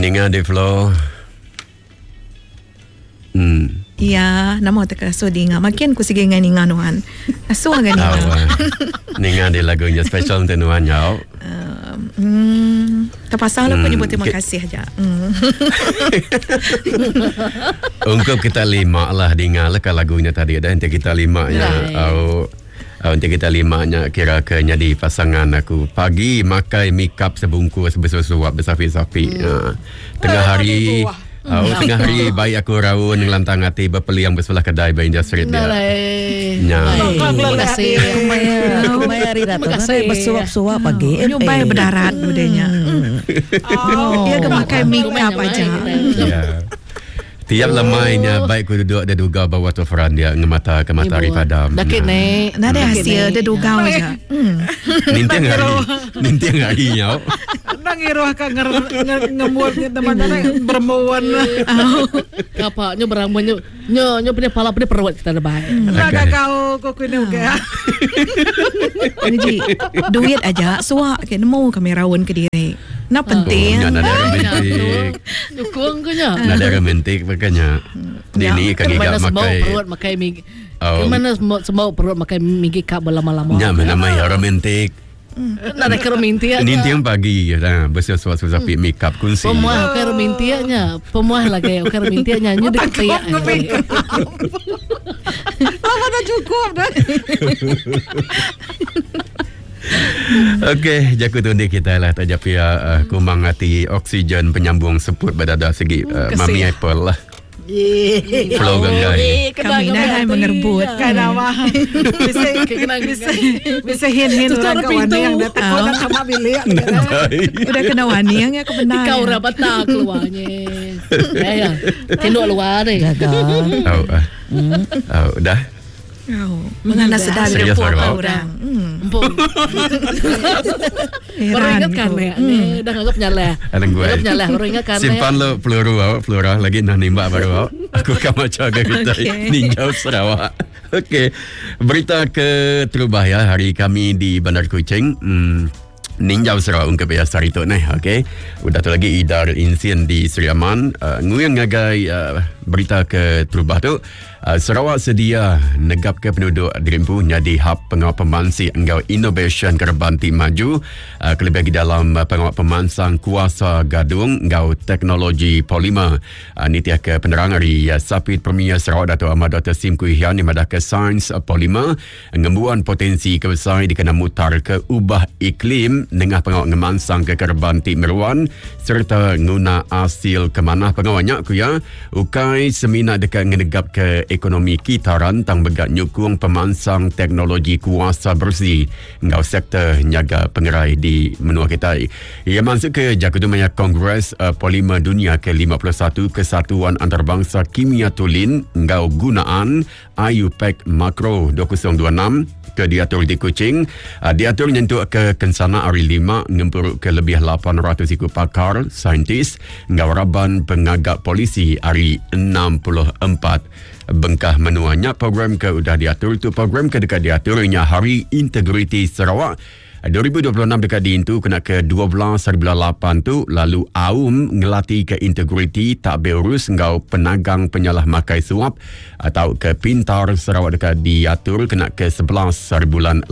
Ninga di flow. Ya, nama tak sudi nga. Makin ku sige nga ninga nuan. Aswa nga ninga. Ninga di lagunya special tenuan yau. Terpasang lah penyebut terima kasih aja. Untuk kita lima lah dengar lah lagunya tadi ada. Nanti kita lima nya. Nanti kita lima nya kira ke jadi pasangan aku. Pagi makai makeup sebungkus bersuap bersapi-sapi. Tengah hari. Tengah hari baik aku raun ngelantang hati berpeliang bersebelah kedai by industri dia. Terima kasih. Kumaya hari datang. Bersuap-suap pagi. Nyubai berdarat budenya. Dia kemakai makeup aja. Tiap lemainya baik ku duduk ada duga bawa tofran dia ngemata ke matahari padam. Dak kene. Nada hasil dia duga aja. Nintiang hari nyau. Nangiruh ka ngemut ni teman-teman bermuan. Kapaknya berambunnya nyo punya pala punya perwat kita baik. Naga kau kuno ke. Jadi duit aja suak ke nemu kamerawan ke diri. Nah penting. Nada romantik. Dukung kunya. Nada romantik makanya. Dini kagak makai. Perwat makai migi. Gimana semua perwat makai migi kap lama-lama. Ya mana mai romantik. Nada keromintia. Nintiang pagi ya, bersuap-suap sapi makeup kunci. Pemuah keromintianya, pemuah lagi keromintianya nyu dekat ya. Apa dah cukup dah. Okey, jaku tundi kita lah tajapia kumang hati oksigen penyambung seput badada segi Mami Apple lah. Flow ganggai. Kami dah mengerbut. Kenapa? Bisa hin orang kawan yang datang kau dah sama bilik. Udah kena wani yang aku benar. Kau rapat tak keluarnya. Ya, tinduk luar deh. Dah. Mengana sedar report orang. Baru ingat kan ya? Dah anggap nyala. Anggap nyala. Baru ingat kan ya? Simpan lo peluru lagi nak nimbak baru. Aku kamu jaga kita ninjau Sarawak. Okey. Berita ke Terubaya hari kami di Bandar Kuching. Ninjau Sarawak ungkap ya sarito nih, okey. Udah tu lagi idar insiden di Seri Aman. Nguyang ngagai berita ke Terubah tu. Sarawak sedia negap ke penduduk Dirimpu jadi hub pengawal pemansi engkau innovation kerbanti maju kelebih dalam pengawal pemansang kuasa gadung engkau teknologi polimer ni tiak ke penerang hari Sapit Premier Sarawak Dato' Ahmad Dr. Sim Kuihian ni madah ke sains polimer ngembuan potensi kebesar dikena mutar ke ubah iklim dengan pengawal ngemansang ke kerbanti meruan serta nguna hasil kemanah pengawalnya kuya ukai semina dekat ngenegap ke ekonomi kita rantang begat nyukung pemansang teknologi kuasa bersih ngau sektor nyaga pengerai di menua kita. Ia masuk ke Jakutumaya Kongres Polimer Dunia ke-51 Kesatuan Antarabangsa Kimia Tulin ngau gunaan IUPAC Makro 2026 ke diatur di Kuching. Diatur nyentuh ke kensana hari 5 ngempuruk ke lebih 800 ikut pakar, saintis, ngawaraban pengagak polisi hari 64. Bengkah menuanya program ke udah diatur tu program ke dekat diaturnya Hari Integriti Sarawak 2026 dekat di itu kena ke 12/8 tu lalu AUM ngelatih ke integriti tak berurus ngau penagang penyalah makai suap atau ke Pintar Sarawak dekat diatur kena ke 11/8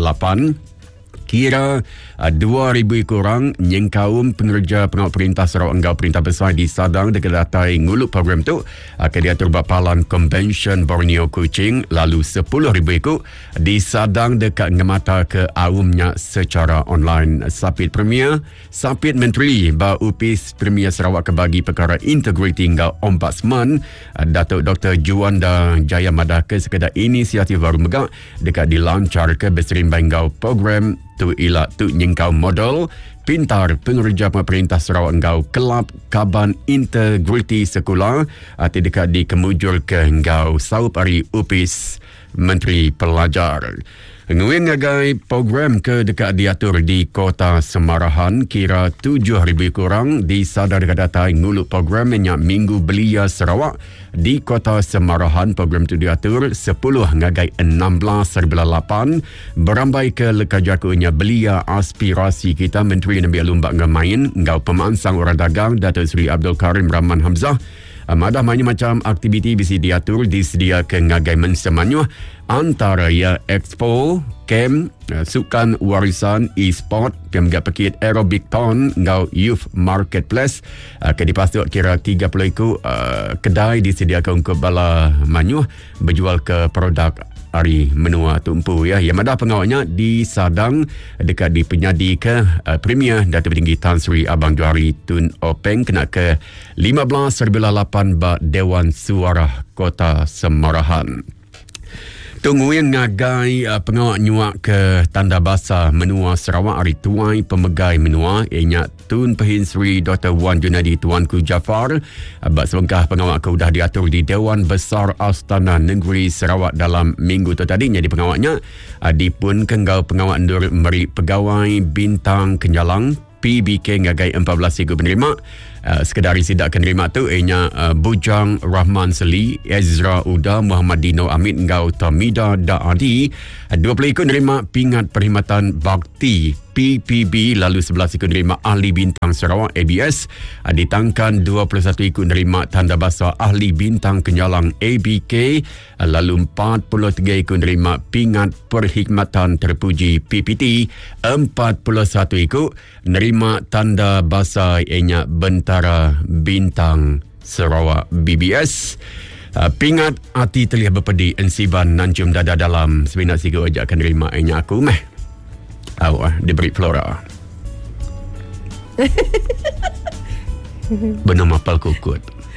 kira 2,000 kurang nyengkaum pengerja pengawal perintah Sarawak Enggau Perintah Besar di Sadang dekat datai ngulup program tu akan diatur Bapalan Convention Borneo Kuching lalu 10,000 ikut di Sadang dekat ngemata ke aumnya secara online. Sapit Premier Sapit Menteri Ba Upis Premier Sarawak kebagi perkara integriti Enggau Ombudsman Datuk Dr. Juanda Jaya Madah ke sekadar inisiatif baru megak dekat dilancar ke beserimbai Enggau program tu ila tu nyengkau modal pintar pengerja pemerintah Sarawak Enggau kelab kaban integriti sekolah atau dekat di kemujur ke Enggau Saup Ari Upis Menteri Pelajar. Nguyen ngagai program ke dekat diatur di Kota Semarahan kira 7,000 kurang di sadar kadatai nguluk program minyak Minggu Belia Sarawak di Kota Semarahan. Program tu diatur 10 ngagai 16/8 berambai ke lekajakunya belia aspirasi kita Menteri Nabi Alumbak ngemain ngau pemansang orang dagang Datuk Seri Abdul Karim Rahman Hamzah. Madah macam aktiviti bisa diatur disedia ke ngagai mensemanyuh antara ya expo, camp, sukan warisan, e-sport, pemgak pekit aerobic town, ngau youth marketplace. Ke dipasuk kira 30 kedai disediakan untuk bala manyuh berjual ke produk hari menua tumpu ya. Yang madah pengawalnya di Sadang dekat di penyadi ke Premier Datuk Tinggi Tan Sri Abang Johari Tun Openg kena ke 15/8 ba Dewan Suara Kota Semarahan. Tunggu yang ngagai pengawak nyuak ke Tanda Basah Menua Sarawak hari tuai pemegai menua ianya Tun Pehin Sri Dr. Wan Junadi Tuanku Jafar. Bak selengkah pengawak ke udah diatur di Dewan Besar Astana Negeri Sarawak dalam minggu tu tadi. Jadi pengawaknya dipun kenggau pengawak endur meri pegawai bintang Kenjalang PBK ngagai 14 penerima. Sekedari sidak penerima tu ianya Bujang Rahman Seli, Ezra Uda, Muhammad Dino Amit ngau Tamida Daadi. 20 penerima pingat perkhidmatan bakti PPB, lalu 11 penerima ahli bintang Sarawak ABS, ditangkan 21 penerima tanda basah ahli bintang Kenjalang ABK, lalu 43 penerima pingat perkhidmatan terpuji PPT, 41 nerima tanda basah ianya Bentara Bintang Sarawak BBS. Pingat hati terlihat berpedi ensiban nancum dada dalam sebenar siga wajah akan nerima ianya aku meh. Awak diberi Flora. Benar mapal kukut.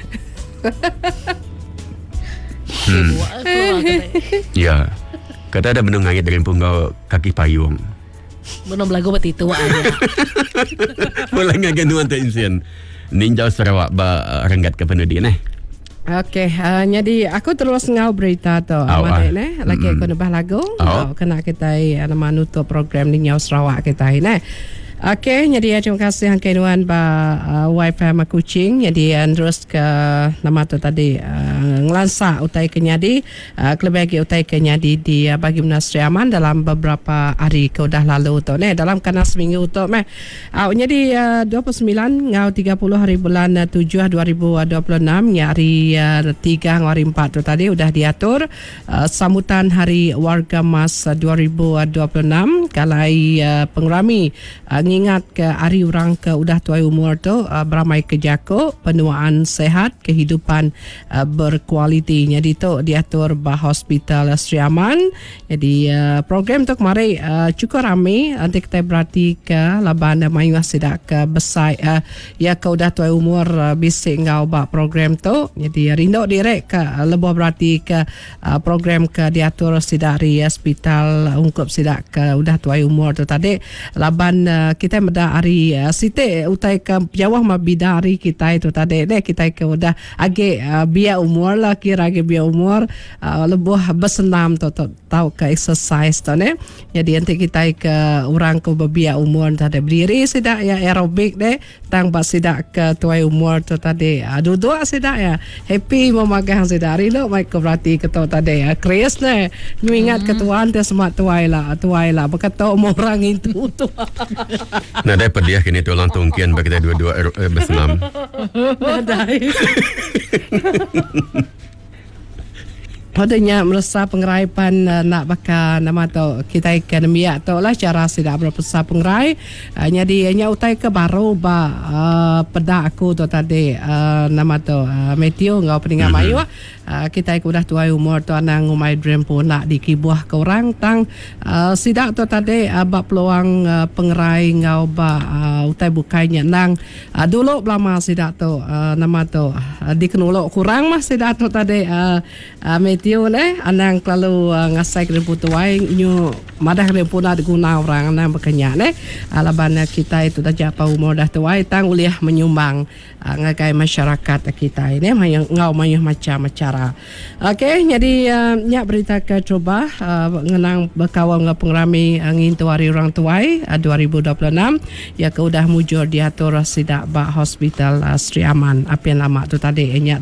Ya. Kata ada benar ngait dari punggau kaki payung. Benar belagu beti tua aja. Boleh ngagai nuan tak insien. Ninja Sarawak ba renggat ke penudi neh. Okey, jadi aku terus ngau berita tu. Amat ni, lagi aku nebah lagu. Kena kita nama nutup program di Nyau Sarawak kita ini. Okey, jadi terima kasih hangkai nuan ba wifi mak kucing. Jadi terus ke nama tu tadi ngelansa utai kenyadi, kelebagi utai kenyadi di bagi Menasri Aman dalam beberapa hari ke udah lalu tu ne dalam kana seminggu tu meh. Jadi 29 ngau 30 hari bulan 7 2026 hari 3 hari 4 tu tadi udah diatur sambutan hari warga Mas 2026 kalai pengrami ngingat ke hari orang ke udah tuai umur tu beramai ke jako penuaan sehat kehidupan berkualiti. Jadi tu diatur bah hospital Sri Aman. Jadi program tu kemarin cukup ramai. Nanti kita berarti ke laban mayuah sidak ke besar ya ke udah tuai umur bisik ngau bah program tu. Jadi rindu direk ke lebih berarti ke program ke diatur sidak di hospital ungkup sidak ke udah tuai umur tu tadi laban kita meda hari site utai ke jawah ma bidari kita itu tadi deh kita ke udah age biar umur lah kira age biar umur lebih bersenam tu tahu ke exercise tu ne. Jadi nanti kita ke orang ke biar umur tadi berdiri sidak ya aerobik deh tang pas sidak ke tuai umur tu tadi duduk sidak ya happy memagang sidak hari lo mai ke berarti ke tu tadi Chris ne ingat ketuaan tu semua tuai lah berkata orang itu tu. Nah, dapat dia kini tu lantung kian bagi kita dua-dua bersenam. Nadai. Padanya merasa pengeraipan nak bakal nama tu kita ikan miak tu lah cara sidak berpesah pengerai. Jadi nya utai ke baru ba pedak aku tu tadi nama tu Matthew ngau peningat mayu kita ikut dah tuai umur tu anang umai dream pun nak dikibuah ke orang tang sidak tu tadi bab peluang pengerai ngau ba utai bukainya nang dulu belama sidak tu nama tu dikenulok kurang mah sidak tu tadi Matthew Matthew anang kelalu ngasai kena putuai nyu madah kena puna diguna orang anang berkenyak alaban kita itu dah japa umur dah tuai tang uliah menyumbang ngagai masyarakat kita ini ngau mayuh macam cara. Okey, jadi nyak berita ke coba ngenang berkawal ngau pengrami ngintu hari orang tuai 2026 ya ke udah mujur diatur sidak ba hospital Sri Aman apa yang lama tu tadi nyak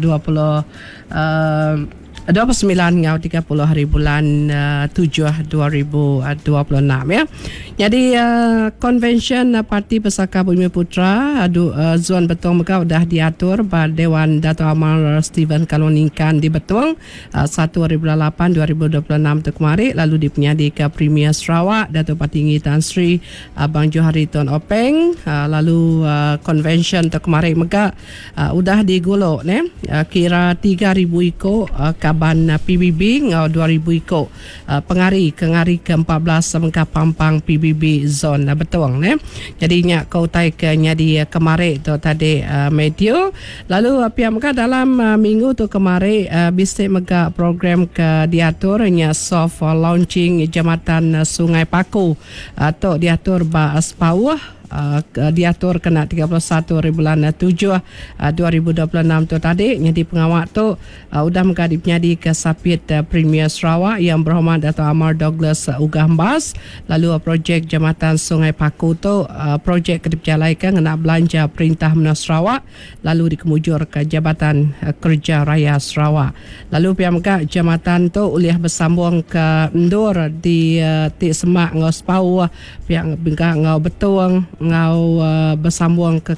29 ngau 30 hari bulan 7 2026 ya. Jadi convention Parti Pesaka Bumi Putra Zuan Betong Megau dah diatur pada Dewan Dato' Amar Steven Kaloningkan di Betong 1 hari bulan 8 2026 tu kemarin, lalu dipenyadi ke Premier Sarawak Dato' Patinggi Tan Sri Abang Johari Tuan Openg, lalu convention tu kemarin Megau udah digulok kira 3,000 ikut kaban PBB ngau 2,000 ikut pengari ke-14 mengka pampang PBB zon Betong jadi nyak kau tai ke nyadi kemarin tu tadi medio, lalu pihak mereka dalam minggu tu kemarin bisik mereka program ke diatur nya soft launching Jambatan Sungai Paku atau diatur ba Aspawah diatur kena 31 hari bulan 7 2026 tu tadi. Jadi pengawak tu udah mengadip nyadi ke Sapit Premier Sarawak yang berhormat Dato' Amar Douglas Ugah Mbas. Lalu projek Jambatan Sungai Paku tu projek kedipjalaikan kena belanja Perintah Menang Sarawak lalu dikemujur ke Jabatan Kerja Raya Sarawak. Lalu pihak mereka jambatan tu uliah bersambung ke Ndur di Tik Semak ngau Sepau, pihak mereka ngau Betong ngau bersambung ke